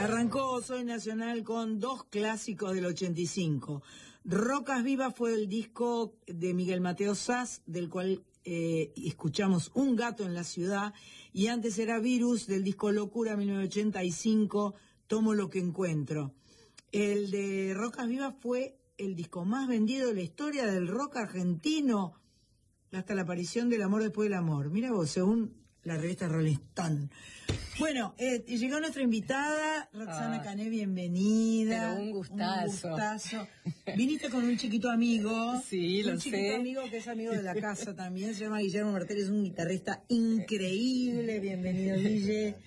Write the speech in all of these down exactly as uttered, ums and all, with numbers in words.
Arrancó Soy Nacional con dos clásicos del ochenta y cinco. Rocas Vivas fue el disco de Miguel Mateo Sass, del cual eh, escuchamos Un gato en la ciudad, y antes era Virus, del disco Locura mil novecientos ochenta y cinco, Tomo lo que encuentro. El de Rocas Vivas fue el disco más vendido de la historia del rock argentino, hasta la aparición del Amor después del amor. Mira vos, según la revista Rolling Stone. Bueno, eh, llegó nuestra invitada, Roxana ah, Cané, bienvenida. Pero un gustazo. Un gustazo. Viniste con un chiquito amigo. Sí, lo sé. Un chiquito amigo que es amigo de la casa también, se llama Guillermo Martel, es un guitarrista increíble. Bienvenido, Guille.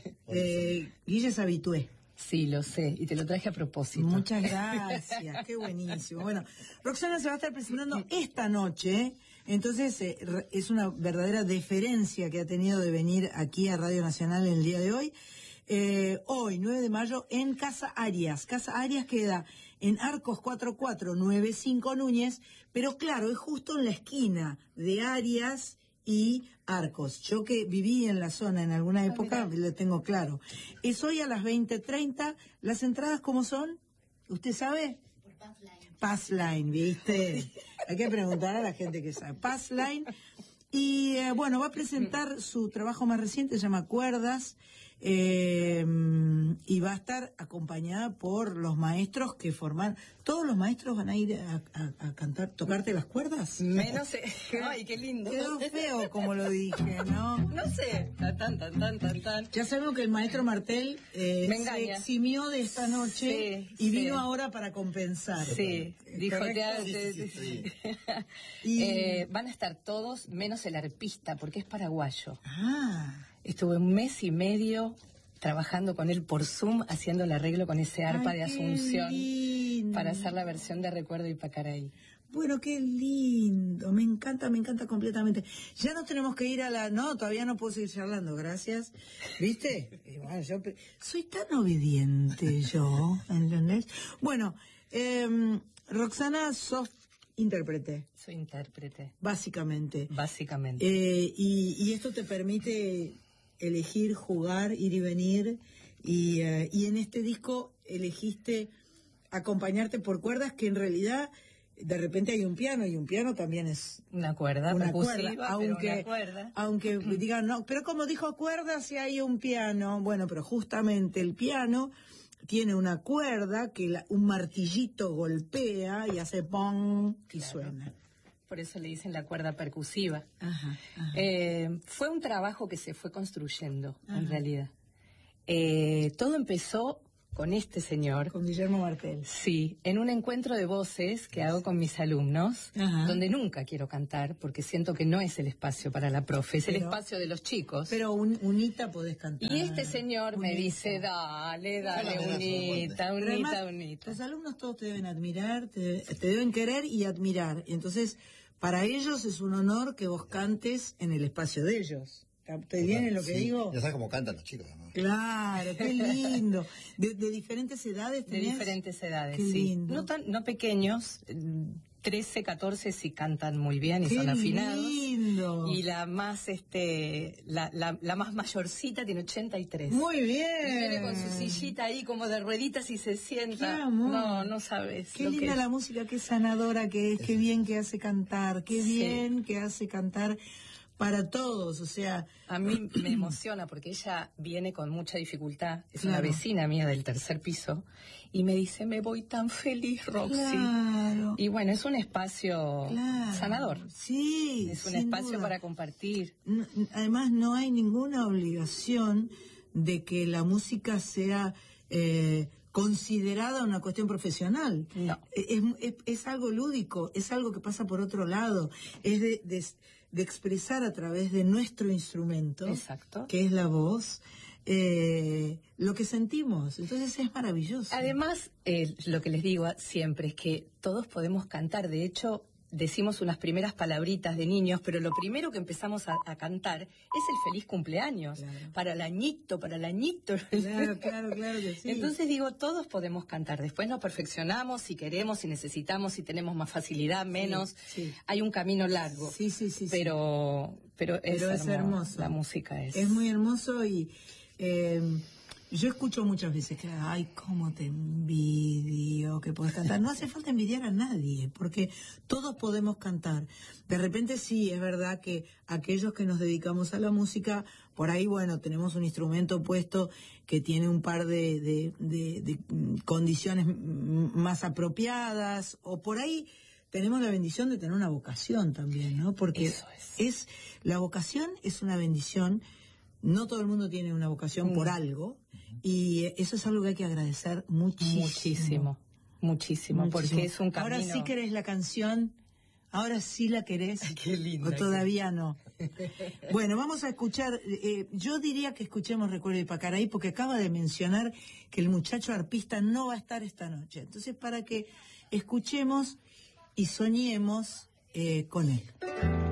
Eh, Guille es habitué. Sí, lo sé, y te lo traje a propósito. Muchas gracias, qué buenísimo. Bueno, Roxana se va a estar presentando esta noche, entonces eh, es una verdadera deferencia que ha tenido de venir aquí a Radio Nacional el día de hoy. Eh, hoy, nueve de mayo, en Casa Arias. Casa Arias queda en Arcos cuatro cuatro nueve cinco Núñez, pero claro, es justo en la esquina de Arias y Arcos. Yo que viví en la zona en alguna época, lo tengo claro. Es hoy a las veinte treinta. ¿Las entradas cómo son? ¿Usted sabe? Por Passline. Passline, ¿viste? Hay que preguntar a la gente que sabe. Passline. Y eh, bueno, va a presentar su trabajo más reciente, se llama Cuerdas, eh, y va a estar acompañada por los maestros que forman. ¿Todos los maestros van a ir a, a, a cantar, tocarte las cuerdas? Menos, eh, ay, qué lindo. Quedó feo como lo dije, ¿no? No sé, tan, tan, tan, tan, tan, tan. Ya sabemos que el maestro Martel eh, se eximió de esta noche sí, y vino sí. ahora para compensar. Sí, dijo, te, te, te, sí. y... eh, van a estar todos menos el arpista, porque es paraguayo. Ah. Estuve un mes y medio trabajando con él por Zoom, haciendo el arreglo con ese arpa Ay, de Asunción lindo. Para hacer la versión de Recuerdo y Pacaraí. Bueno, qué lindo, me encanta, me encanta completamente. Ya nos tenemos que ir a la... No, todavía no puedo seguir charlando, gracias. ¿Viste? Y bueno, yo soy tan obediente yo, ¿entendés? Bueno, eh, Roxana, sos intérprete. Soy intérprete. Básicamente. Básicamente. Eh, y, y esto te permite elegir, jugar, ir y venir. Y, uh, y en este disco elegiste acompañarte por cuerdas que en realidad de repente hay un piano y un piano también es una cuerda, una cuerda, aunque, una cuerda. Aunque mm. digan, no, pero como dijo cuerdas si hay un piano. Bueno, pero justamente el piano tiene una cuerda que la, un martillito golpea y hace pong y claro. Suena. Por eso le dicen la cuerda percusiva. Ajá, ajá. Eh, fue un trabajo que se fue construyendo, ajá. En realidad. Eh, todo empezó con este señor. Con Guillermo Martel. Sí, en un encuentro de voces que hago con mis alumnos, ajá. Donde nunca quiero cantar, porque siento que no es el espacio para la profe, es pero, el espacio de los chicos. Pero un, unita podés cantar. Y este señor unita. Me dice, dale, dale, dale unita, unita, unita, además, unita. Los alumnos todos te deben admirar, te, te deben querer y admirar. Entonces, para ellos es un honor que vos cantes en el espacio de ellos. ¿Te viene lo que sí, digo? Ya sabes cómo cantan los chicos, ¿no? Claro, qué lindo. ¿De, de diferentes edades tenés? De diferentes edades, qué sí. Lindo. No, tan, no pequeños, trece, catorce sí cantan muy bien y qué son afinados. Lindo. Y la más, este, la, la, la más mayorcita tiene ochenta y tres. Muy bien. Y viene con su sillita ahí como de rueditas y se sienta. Qué amor. No, no sabes. Qué lo linda que es. La música, qué sanadora que es, qué bien que hace cantar, qué sí. bien que hace cantar. Para todos, o sea... A mí me emociona porque ella viene con mucha dificultad, es claro. Una vecina mía del tercer piso, y me dice, me voy tan feliz, Roxy. Claro. Y bueno, es un espacio claro. sanador. Sí, es un espacio duda. Para compartir. No, además, no hay ninguna obligación de que la música sea... Eh, considerada una cuestión profesional. No. Es, es, es algo lúdico, es algo que pasa por otro lado, es de, de, de expresar a través de nuestro instrumento, exacto, que es la voz, eh, lo que sentimos. Entonces es maravilloso. Además, eh, lo que les digo siempre es que todos podemos cantar. De hecho, decimos unas primeras palabritas de niños, pero lo primero que empezamos a, a cantar es el feliz cumpleaños, claro. Para el añito, para el añito. Claro, claro, claro que sí. Entonces digo, todos podemos cantar, después nos perfeccionamos si queremos, si necesitamos, si tenemos más facilidad, menos, sí, sí. Hay un camino largo, sí, sí, sí, pero, pero, es, pero es hermoso. hermoso, La música es... Es muy hermoso y... Eh, Yo escucho muchas veces que, ay, cómo te envidio que podés cantar. No hace falta envidiar a nadie, porque todos podemos cantar. De repente sí, es verdad que aquellos que nos dedicamos a la música, por ahí, bueno, tenemos un instrumento puesto que tiene un par de, de, de, de condiciones más apropiadas, o por ahí tenemos la bendición de tener una vocación también, ¿no? Porque Eso es. es la vocación es una bendición. No todo el mundo tiene una vocación mm. por algo, y eso es algo que hay que agradecer muchísimo. Muchísimo, muchísimo, porque es un camino. Ahora sí querés la canción, ahora sí la querés. Ay, qué linda, o todavía qué... no. Bueno, vamos a escuchar, eh, yo diría que escuchemos Recuerdo de Pacaraí, porque acaba de mencionar que el muchacho arpista no va a estar esta noche. Entonces, para que escuchemos y soñemos eh, con él.